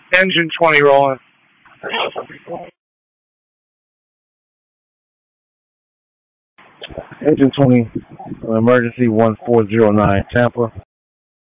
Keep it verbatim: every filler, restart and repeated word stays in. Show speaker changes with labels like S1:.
S1: Engine twenty rolling. Engine twenty, emergency one four zero nine, Tampa.